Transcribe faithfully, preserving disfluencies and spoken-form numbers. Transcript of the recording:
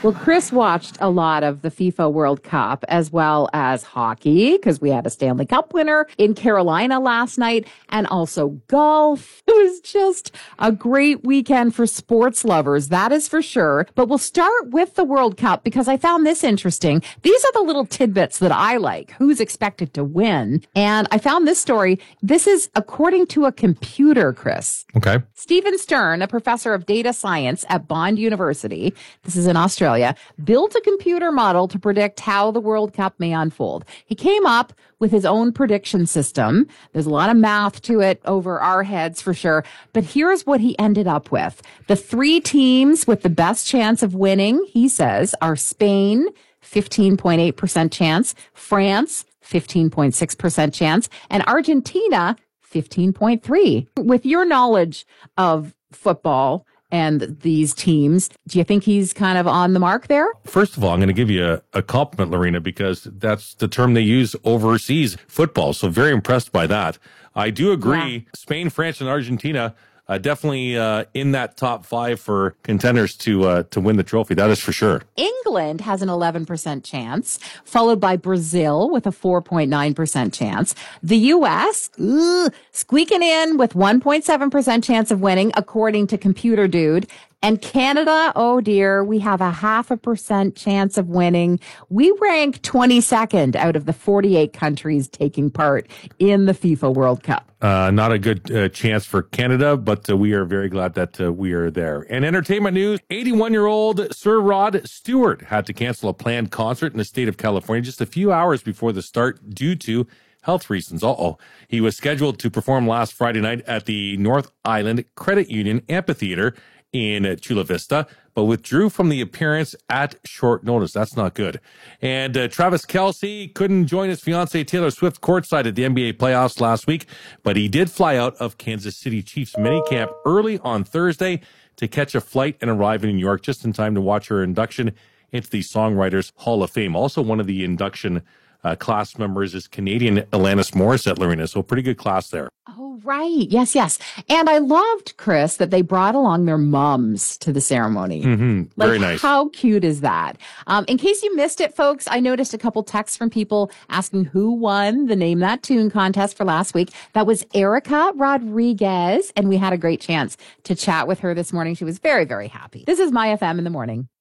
Well, Chris watched a lot of the FIFA World Cup as well as hockey because we had a Stanley Cup winner in Carolina last night and also golf. It was just a great weekend for sports lovers. That is for sure. But we'll start with the World Cup because I found this interesting. These are the little tidbits that I like. Who's expected to win? And I found this story. This is according to a computer, Chris. Okay. Stephen Stern, a professor of data science at Bond University, this is in Australia, built a computer model to predict how the World Cup may unfold. He came up with his own prediction system. There's a lot of math to it over our heads for sure. But here's what he ended up with. The three teams with the best chance of winning, he says, are Spain, fifteen point eight percent chance, France, fifteen point six percent chance, and Argentina, fifteen point three. With your knowledge of football and these teams, do you think he's kind of on the mark there? First of all, I'm going to give you a, a compliment, Lorena, because that's the term they use overseas football. So very impressed by that. I do agree. Yeah. Spain, France, and Argentina uh, definitely uh, in that top five for contenders to uh, to win the trophy. That is for sure. England has an eleven percent chance, followed by Brazil with a four point nine percent chance. The U S, ugh, squeaking in with one point seven percent chance of winning, according to Computer Dude. And Canada, oh dear, we have a half a percent chance of winning. We rank twenty-second out of the forty-eight countries taking part in the FIFA World Cup. Uh, not a good uh, chance for Canada, but uh, we are very glad that uh, we are there. And entertainment news, eighty-one-year-old Sir Rod Stewart had to cancel a planned concert in the state of California just a few hours before the start due to health reasons. Uh-oh. He was scheduled to perform last Friday night at the North Island Credit Union Amphitheater in Chula Vista, but withdrew from the appearance at short notice. That's not good. And uh, Travis Kelce couldn't join his fiancée Taylor Swift courtside at the N B A playoffs last week, but he did fly out of Kansas City Chiefs minicamp early on Thursday to catch a flight and arrive in New York just in time to watch her induction into the Songwriters Hall of Fame. Also, one of the induction uh, class members is Canadian Alanis Morissette, Lorena. So pretty good class there. Oh, right. Yes, yes. And I loved, Chris, that they brought along their mums to the ceremony. Mm-hmm. Like, very nice. How cute is that? Um, in case you missed it, folks, I noticed a couple texts from people asking who won the Name That Tune contest for last week. That was Erica Rodriguez, and we had a great chance to chat with her this morning. She was very, very happy. This is My F M in the morning.